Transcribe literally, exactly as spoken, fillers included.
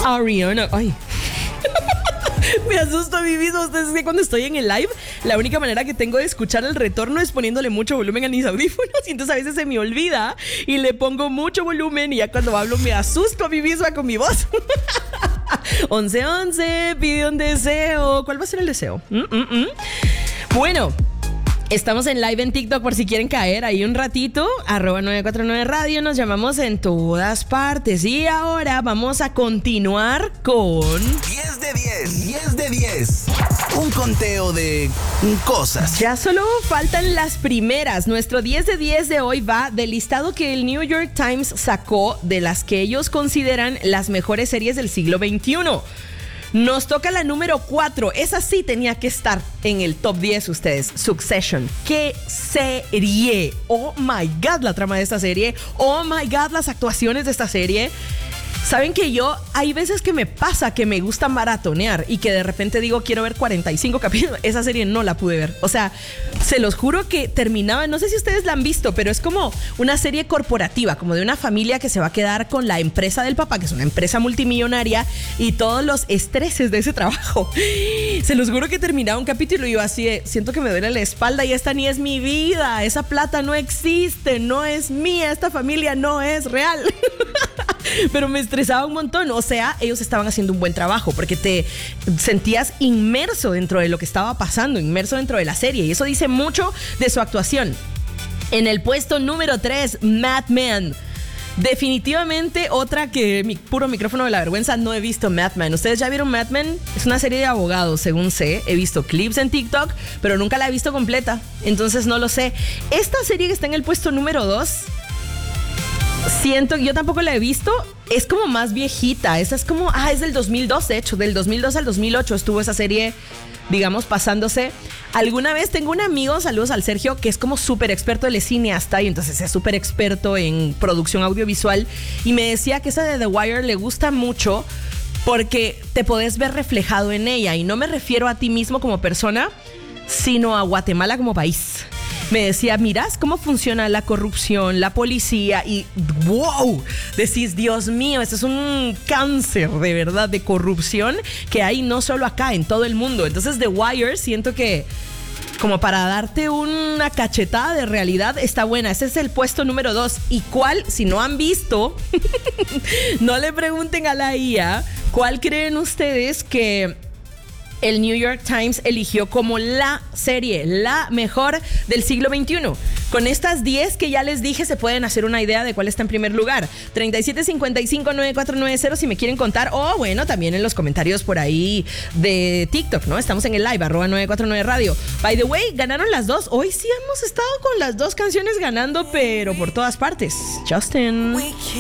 Ariana. Ay. Me asusto a mí mismo. Ustedes es que cuando estoy en el live, la única manera que tengo de escuchar el retorno es poniéndole mucho volumen a mis audífonos. Y entonces a veces se me olvida y le pongo mucho volumen. Y ya cuando hablo me asusto a mí misma con mi voz. once once, pide un deseo. ¿Cuál va a ser el deseo? Mm, mm, mm. Bueno, estamos en live en TikTok por si quieren caer ahí un ratito. Arroba nueve cuatro nueve Radio. Nos llamamos en todas partes. Y ahora vamos a continuar con diez de diez. diez de diez. Un conteo de cosas. Ya solo faltan las primeras. Nuestro diez de diez de hoy va del listado que el New York Times sacó de las que ellos consideran las mejores series del siglo veintiuno. Nos toca la número cuatro. Esa sí tenía que estar en el top diez ustedes. Succession. ¡Qué serie! Oh my God, la trama de esta serie. Oh my God, las actuaciones de esta serie. Saben que yo, hay veces que me pasa que me gusta maratonear y que de repente digo, quiero ver cuarenta y cinco capítulos. Esa serie no la pude ver. O sea, se los juro que terminaba, no sé si ustedes la han visto, pero es como una serie corporativa, como de una familia que se va a quedar con la empresa del papá, que es una empresa multimillonaria, y todos los estreses de ese trabajo. Se los juro que terminaba un capítulo y yo así de, siento que me duele la espalda y esta ni es mi vida, esa plata no existe, no es mía, esta familia no es real. Pero me estresaba un montón. O sea, ellos estaban haciendo un buen trabajo porque te sentías inmerso dentro de lo que estaba pasando, inmerso dentro de la serie, y eso dice mucho de su actuación. En el puesto número tres, Mad Men. Definitivamente otra que mi puro micrófono de la vergüenza, no he visto Mad Men. ¿Ustedes ya vieron Mad Men? Es una serie de abogados, según sé. He visto clips en TikTok, pero nunca la he visto completa, entonces no lo sé. Esta serie que está en el puesto número dos, siento, yo tampoco la he visto. Es como más viejita. Esa es como, ah, es del dos mil dos, de hecho. Del dos mil dos al dos mil ocho estuvo esa serie, digamos, pasándose. Alguna vez tengo un amigo, saludos al Sergio, que es como súper experto, él es cineasta y entonces es súper experto en producción audiovisual. Y me decía que esa de The Wire le gusta mucho porque te podés ver reflejado en ella. Y no me refiero a ti mismo como persona, sino a Guatemala como país. Me decía, mirás cómo funciona la corrupción, la policía, y wow, decís, Dios mío, este es un cáncer de verdad de corrupción que hay no solo acá, en todo el mundo. Entonces The Wire, siento que como para darte una cachetada de realidad, está buena. Ese es el puesto número dos. ¿Y cuál? Si no han visto, no le pregunten a la I A, ¿cuál creen ustedes que el New York Times eligió como la serie, la mejor del siglo veintiuno? Con estas diez que ya les dije, se pueden hacer una idea de cuál está en primer lugar. treinta y siete cincuenta y cinco nueve cuatro nueve cero si me quieren contar. O bueno, también en los comentarios por ahí de TikTok, ¿no? Estamos en el live, arroba nueve cuatro nueve Radio. By the way, ganaron las dos. Hoy sí hemos estado con las dos canciones ganando, pero por todas partes. Justin.